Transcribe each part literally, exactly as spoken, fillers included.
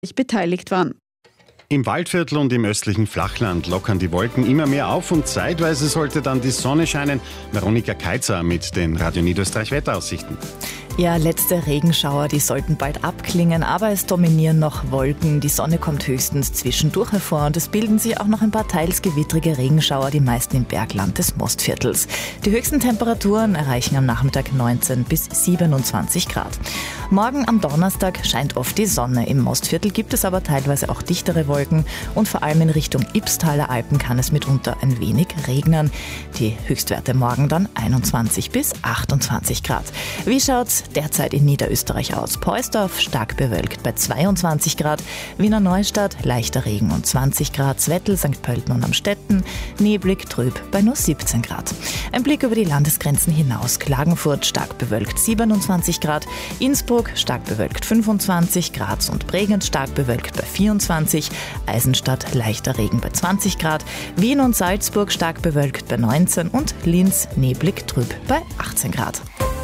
beteiligt waren. Im Waldviertel und im östlichen Flachland lockern die Wolken immer mehr auf und zeitweise sollte dann die Sonne scheinen. Veronika Keitzer mit den Radio Niederösterreich Wetteraussichten. Ja, letzte Regenschauer, die sollten bald abklingen, aber es dominieren noch Wolken. Die Sonne kommt höchstens zwischendurch hervor und es bilden sich auch noch ein paar teils gewittrige Regenschauer, die meisten im Bergland des Mostviertels. Die höchsten Temperaturen erreichen am Nachmittag neunzehn bis siebenundzwanzig Grad. Morgen am Donnerstag scheint oft die Sonne. Im Mostviertel gibt es aber teilweise auch dichtere Wolken und vor allem in Richtung Ybbstaler Alpen kann es mitunter ein wenig regnen. Die Höchstwerte morgen dann einundzwanzig bis achtundzwanzig Grad. Wie schaut's derzeit in Niederösterreich aus? Poisdorf stark bewölkt bei zweiundzwanzig Grad, Wiener Neustadt leichter Regen und zwanzig Grad, Zwettl, Sankt Pölten und Amstetten neblig, trüb bei nur siebzehn Grad. Ein Blick über die Landesgrenzen hinaus. Klagenfurt stark bewölkt siebenundzwanzig Grad, Innsbruck stark bewölkt fünfundzwanzig, Graz und Bregenz stark bewölkt bei vierundzwanzig, Eisenstadt leichter Regen bei zwanzig Grad, Wien und Salzburg stark bewölkt bei neunzehn und Linz neblig, trüb bei achtzehn Grad.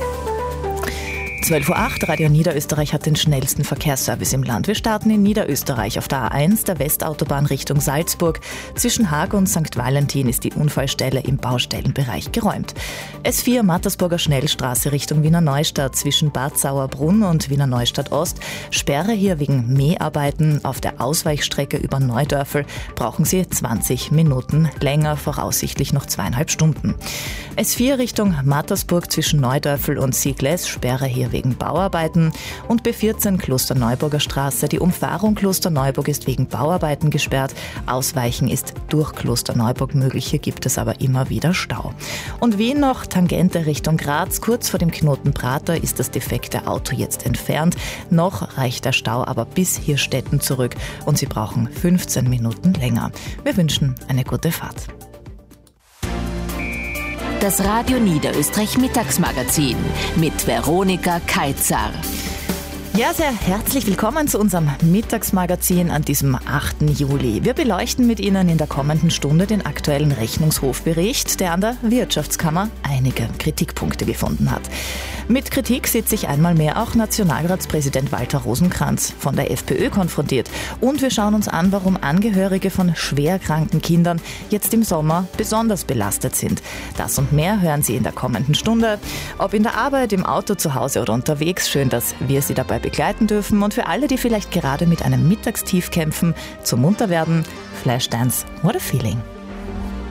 zwölf Uhr acht, Radio Niederösterreich hat den schnellsten Verkehrsservice im Land. Wir starten in Niederösterreich auf der A eins, der Westautobahn Richtung Salzburg. Zwischen Haag und Sankt Valentin ist die Unfallstelle im Baustellenbereich geräumt. S vier Mattersburger Schnellstraße Richtung Wiener Neustadt zwischen Bad Sauerbrunn und Wiener Neustadt Ost. Sperre hier wegen Mäharbeiten. Auf der Ausweichstrecke über Neudörfel brauchen Sie zwanzig Minuten länger, voraussichtlich noch zweieinhalb Stunden. S vier Richtung Mattersburg zwischen Neudörfel und Siegless. Sperre hier wegen Bauarbeiten und B vierzehn Klosterneuburger Straße. Die Umfahrung Klosterneuburg ist wegen Bauarbeiten gesperrt. Ausweichen ist durch Klosterneuburg möglich. Hier gibt es aber immer wieder Stau. Und Wien noch, Tangente Richtung Graz. Kurz vor dem Knoten Prater ist das defekte Auto jetzt entfernt. Noch reicht der Stau aber bis Hirstetten zurück und Sie brauchen fünfzehn Minuten länger. Wir wünschen eine gute Fahrt. Das Radio Niederösterreich Mittagsmagazin mit Veronika Keitzer. Ja, sehr herzlich willkommen zu unserem Mittagsmagazin an diesem achten Juli. Wir beleuchten mit Ihnen in der kommenden Stunde den aktuellen Rechnungshofbericht, der an der Wirtschaftskammer einige Kritikpunkte gefunden hat. Mit Kritik sieht sich einmal mehr auch Nationalratspräsident Walter Rosenkranz von der FPÖ konfrontiert. Und wir schauen uns an, warum Angehörige von schwerkranken Kindern jetzt im Sommer besonders belastet sind. Das und mehr hören Sie in der kommenden Stunde. Ob in der Arbeit, im Auto, zu Hause oder unterwegs, schön, dass wir Sie dabei begleiten dürfen. Und für alle, die vielleicht gerade mit einem Mittagstief kämpfen, zum Munterwerden, Flashdance, what a feeling.